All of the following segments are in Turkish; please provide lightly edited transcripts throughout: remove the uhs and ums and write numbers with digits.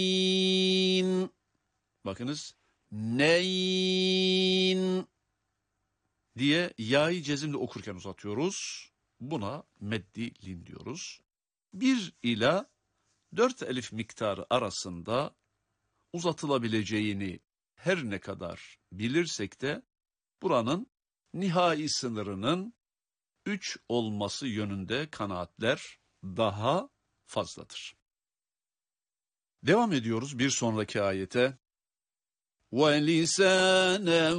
Bakınız. Neyn diye ya'yı cezimle okurken uzatıyoruz. Buna meddi lin diyoruz. 1 ila 4 elif miktarı arasında uzatılabileceğini her ne kadar bilirsek de buranın nihai sınırının 3 olması yönünde kanaatler daha fazladır. Devam ediyoruz bir sonraki ayete. وَلِسَانًا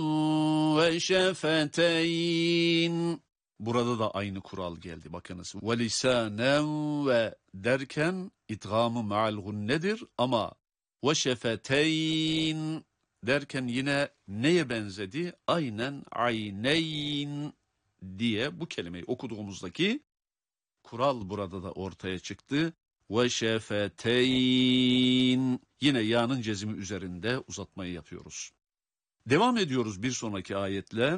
وَشَفَتَيْنِ. Burada da aynı kural geldi. Bakınız. وَلِسَانًا ve derken idgamı ma'al gunnedir ama وَشَفَتَيْنِ derken yine neye benzedi? Aynen ayneyn diye bu kelimeyi okuduğumuzdaki kural burada da ortaya çıktı. وَشَفَتَيْنِ yine ya'nın cezimi üzerinde uzatmayı yapıyoruz. Devam ediyoruz bir sonraki ayetle.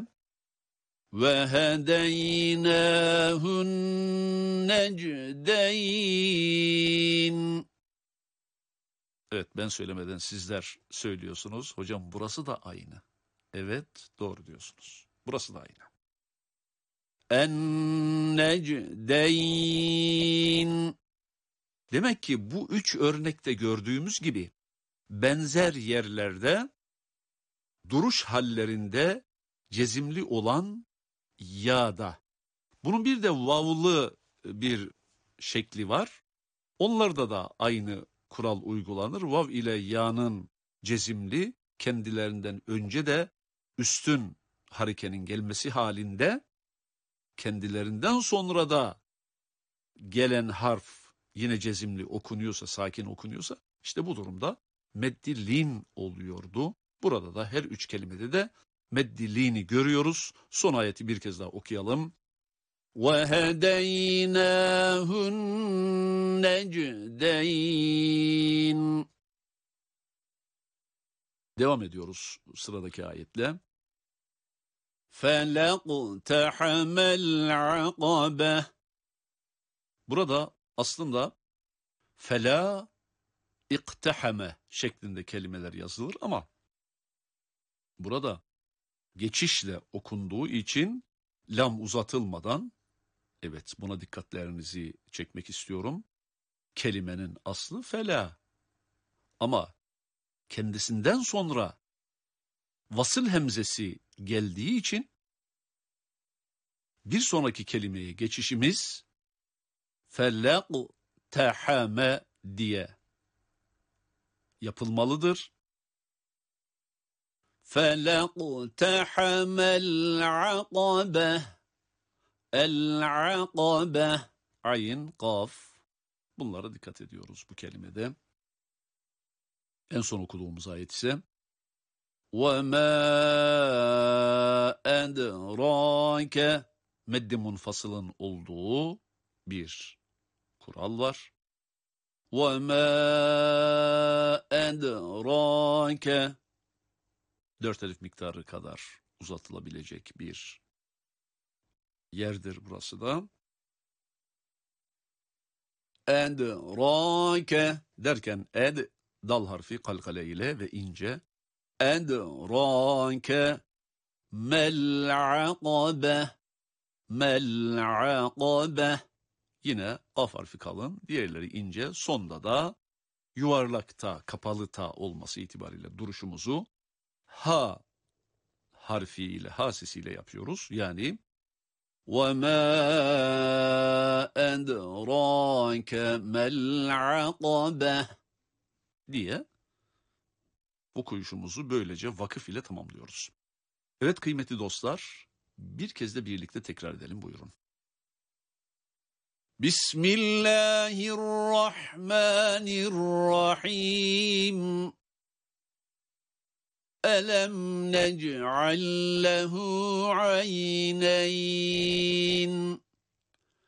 وَهَدَيْنَاهُ النَّجْدَيْنِ. Evet, ben söylemeden sizler söylüyorsunuz. Hocam burası da aynı. Evet, doğru diyorsunuz. Burası da aynı. اَنْنَجْدَيْنِ. Demek ki bu 3 örnekte gördüğümüz gibi benzer yerlerde duruş hallerinde cezimli olan ya'da. Bunun bir de vav'lı bir şekli var. Onlarda da aynı kural uygulanır. Vav ile ya'nın cezimli kendilerinden önce de üstün harekenin gelmesi halinde kendilerinden sonra da gelen harf yine cezimli okunuyorsa, sakin okunuyorsa işte bu durumda meddilin oluyordu. Burada da her 3 kelimede de meddilini görüyoruz. Son ayeti bir kez daha okuyalım. وَهَدَيْنَاهُ النَّجْدَيْنِ. Devam ediyoruz sıradaki ayetle. فَلَقْتَحَمَ الْعَقَبَةِ. Burada aslında fela iktehame şeklinde kelimeler yazılır ama burada geçişle okunduğu için lam uzatılmadan, evet buna dikkatlerinizi çekmek istiyorum. Kelimenin aslı fela ama kendisinden sonra vasıl hemzesi geldiği için bir sonraki kelimeye geçişimiz felaktehame diye yapılmalıdır. فَلَقْتَحَمَ الْعَقَبَةِ. El-akabe. Ayn, kaf. Bunlara dikkat ediyoruz bu kelimede. En son okuduğumuz ayet ise وَمَا اَدْرَاكَ. Meddi munfasılın olduğu bir kural var. وَمَا اَدْرَاكَ. 4 elif miktarı kadar uzatılabilecek bir yerdir burası da. Edrake derken dal harfi kalkale ile ve ince. Edrake mel'akabe. Mel'akabe. Yine kaf harfi kalın, diğerleri ince. Sonda da yuvarlakta, kapalı ta olması itibariyle duruşumuzu ha harfiyle, ha sesiyle yapıyoruz. Yani وَمَا أَدْرَاكَ مَا الْعَقَبَةِ diye okuyuşumuzu böylece vakıf ile tamamlıyoruz. Evet kıymetli dostlar, bir kez de birlikte tekrar edelim, buyurun. Bismillahirrahmanirrahim. Elem nec'al lehu ayneyn.